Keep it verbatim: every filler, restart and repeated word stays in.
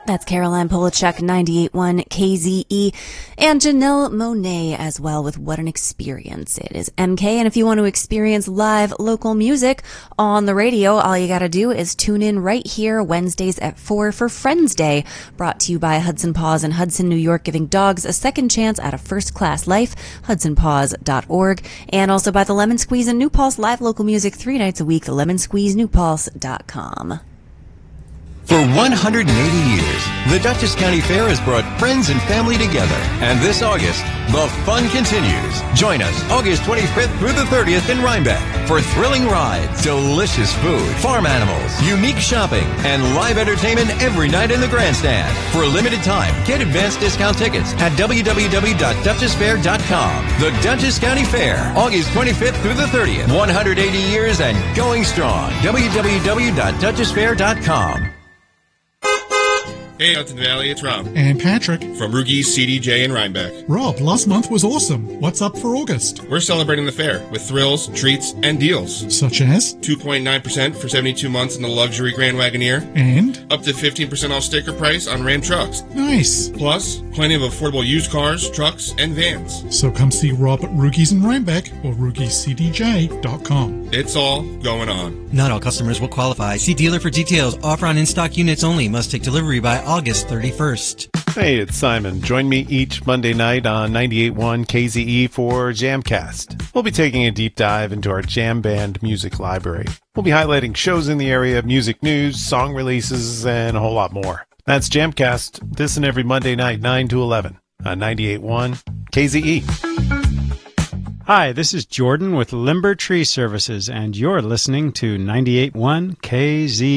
That's Caroline Polachek, ninety-eight point one K Z E, and Janelle Monáe as well with What an Experience. It is M K, and if you want to experience live local music on the radio, all you gotta do is tune in right here Wednesdays at four for Friends Day, brought to you by Hudson Paws in Hudson, New York, giving dogs a second chance at a first-class life, hudson paws dot org, and also by the Lemon Squeeze and New Pulse, live local music three nights a week, the lemon squeeze new pulse dot com. For one hundred eighty years, the Dutchess County Fair has brought friends and family together. And this August, the fun continues. Join us August twenty-fifth through the thirtieth in Rhinebeck for thrilling rides, delicious food, farm animals, unique shopping, and live entertainment every night in the grandstand. For a limited time, get advanced discount tickets at w w w dot duchess fair dot com. The Dutchess County Fair, August twenty-fifth through the thirtieth. one hundred eighty years and going strong. w w w dot duchess fair dot com. Hey, Hudson Valley, it's Rob. And Patrick. From Rugi's C D J in Rhinebeck. Rob, last month was awesome. What's up for August? We're celebrating the fair with thrills, treats, and deals. Such as? two point nine percent for seventy-two months in the luxury Grand Wagoneer. And? Up to fifteen percent off sticker price on Ram trucks. Nice. Plus, plenty of affordable used cars, trucks, and vans. So come see Rob at Rugi's in Rhinebeck or Rugies C D J dot com. It's all going on. Not all customers will qualify. See dealer for details. Offer on in-stock units only. Must take delivery by August thirty-first. Hey, it's Simon. Join me each Monday night on ninety-eight point one K Z E for Jamcast. We'll be taking a deep dive into our jam band music library. We'll be highlighting shows in the area, music news, song releases, and a whole lot more. That's Jamcast, this and every Monday night, nine to eleven, on ninety-eight point one K Z E. Hi, this is Jordan with Limber Tree Services, and you're listening to ninety-eight point one K Z E.